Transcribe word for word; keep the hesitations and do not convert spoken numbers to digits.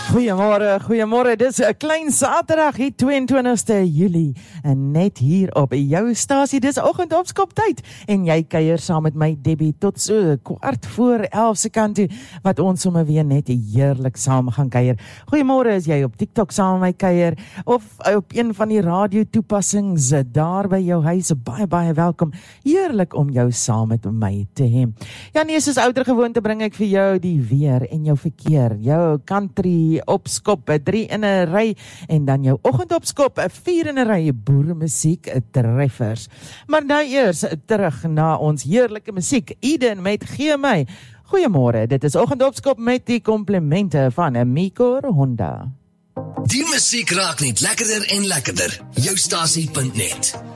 Goeiemôre, goeiemôre, dis 'n klein Saterdag, die twee en twintigste Julie, en net hier op jou stasie, dis oggendopskop tyd, en jy kuier saam met my Debbie tot so kwart voor elf se kant toe, wat ons sommer weer net heerlik saam gaan kuier. Goeiemôre, as jy op TikTok saam met my kuier, of op een van die radio toepassings daar by jou huis, baie baie welkom, heerlik om jou saam met my te hê. Ja nee, soos ouer gewoonte bring ek vir jou die weer en jou verkeer, jou country opskop, drie in 'n ry, en dan jou oggendopskop, vier in 'n ry, boeremusiek, treffers. Maar nou eers terug na ons heerlike musiek, Eden met Gee My. Goeiemôre, dit is oggendopskop met die komplimente van Mikor Honda. Die musiek raak net lekkerder en lekkerder. Jou stasie punt net.